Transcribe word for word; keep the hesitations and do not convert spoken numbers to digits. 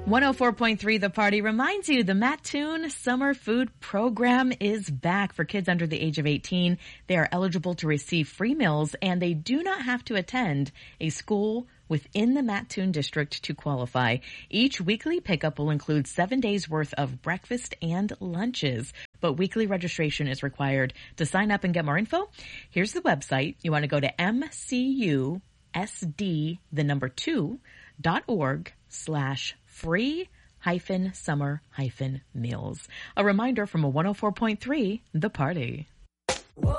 one oh four point three The Party reminds you the Mattoon Summer Food Program is back for kids under the age of eighteen. They are eligible to receive free meals, and they do not have to attend a school within the Mattoon district to qualify. Each weekly pickup will include seven days worth of breakfast and lunches, but weekly registration is required. To sign up and get more info, here's the website. You want to go to M C U S D, the number two, dot org slash free hyphen summer hyphen meals. A reminder from a one oh four point three The Party.